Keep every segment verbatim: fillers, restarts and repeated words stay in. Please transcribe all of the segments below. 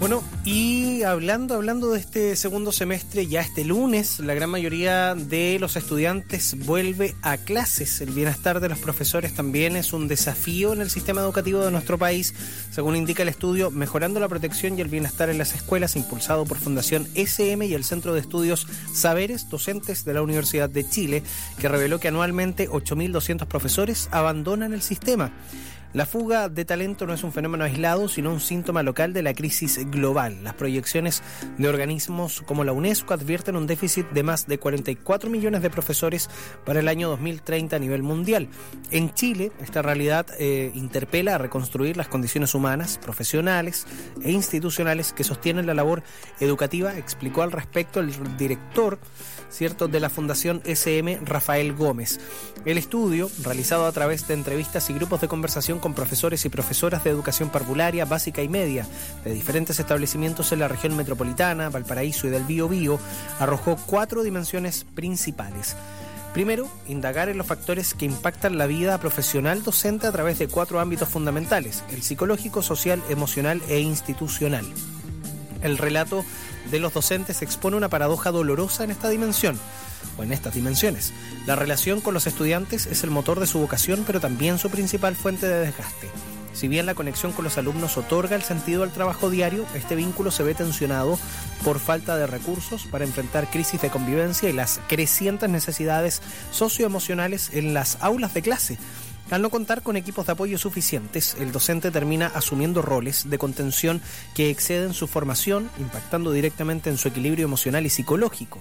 Bueno, y hablando, hablando de este segundo semestre, ya este lunes, la gran mayoría de los estudiantes vuelve a clases. El bienestar de los profesores también es un desafío en el sistema educativo de nuestro país, según indica el estudio Mejorando la protección y el bienestar en las escuelas, impulsado por Fundación S M y el Centro de Estudios Saberes Docentes de la Universidad de Chile, que reveló que anualmente ocho mil doscientos profesores abandonan el sistema. La fuga de talento no es un fenómeno aislado, sino un síntoma local de la crisis global. Las proyecciones de organismos como la UNESCO advierten un déficit de más de cuarenta y cuatro millones de profesores para el año dos mil treinta a nivel mundial. En Chile, esta realidad eh, interpela a reconstruir las condiciones humanas, profesionales e institucionales que sostienen la labor educativa, explicó al respecto el director, ¿cierto?, de la Fundación S M, Rafael Gómez. El estudio, realizado a través de entrevistas y grupos de conversación con profesores y profesoras de educación parvularia, básica y media de diferentes establecimientos en la región metropolitana, Valparaíso y del Biobío, arrojó cuatro dimensiones principales. Primero, indagar en los factores que impactan la vida profesional docente a través de cuatro ámbitos fundamentales: el psicológico, social, emocional e institucional. El relato de los docentes expone una paradoja dolorosa en esta dimensión, o en estas dimensiones. La relación con los estudiantes es el motor de su vocación, pero también su principal fuente de desgaste. Si bien la conexión con los alumnos otorga el sentido al trabajo diario, este vínculo se ve tensionado por falta de recursos para enfrentar crisis de convivencia y las crecientes necesidades socioemocionales en las aulas de clase. Al no contar con equipos de apoyo suficientes, el docente termina asumiendo roles de contención que exceden su formación, impactando directamente en su equilibrio emocional y psicológico.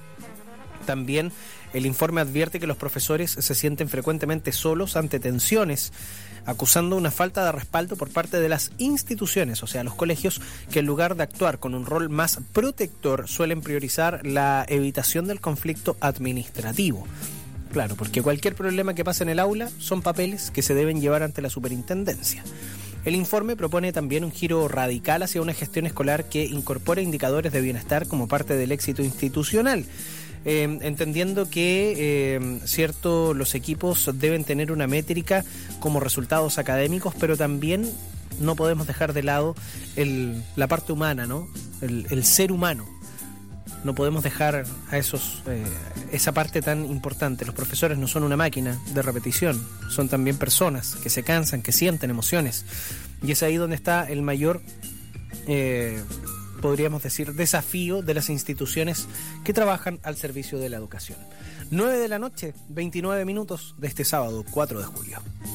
También el informe advierte que los profesores se sienten frecuentemente solos ante tensiones, acusando una falta de respaldo por parte de las instituciones, o sea, los colegios, que en lugar de actuar con un rol más protector, suelen priorizar la evitación del conflicto administrativo. Claro, porque cualquier problema que pase en el aula son papeles que se deben llevar ante la superintendencia. El informe propone también un giro radical hacia una gestión escolar que incorpore indicadores de bienestar como parte del éxito institucional, eh, entendiendo que eh, cierto, los equipos deben tener una métrica como resultados académicos, pero también no podemos dejar de lado el, la parte humana, ¿no? El, el ser humano. No podemos dejar a esos eh, esa parte tan importante. Los profesores no son una máquina de repetición, son también personas que se cansan, que sienten emociones. Y es ahí donde está el mayor, eh, podríamos decir, desafío de las instituciones que trabajan al servicio de la educación. nueve de la noche, veintinueve minutos de este sábado, cuatro de julio.